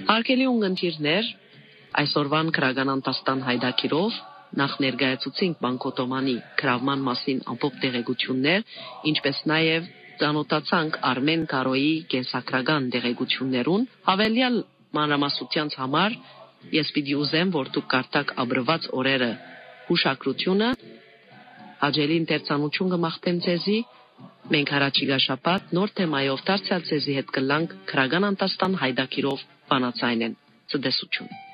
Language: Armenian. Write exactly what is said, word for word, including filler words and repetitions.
Հարգելի ունգընտիրներ, այսօրվան քրական անտաստան հայդակիրով նախ ներկայացուցինք Բանկոտոմանի գրավման մասին ամբողջ տեղեկություններ, ինչպես նաև ծանոթացանք Արմեն Կարոյի կենսագրական տեղեկություններուն, հավելյալ մանրամասնության համար ես պիտի ուզեմ, որ դուք կարդաք ապրված օրերը հուշագրությունը, հաջելի ընթերցանություն կմաղթեմ ձեզի, մենք հառաջիկա շաբաթ նոր թեմայով դարձյալ ձեզի հետ կլանք քրական անտաստան հայդակիրով բանացայնեն, ցտեսություն։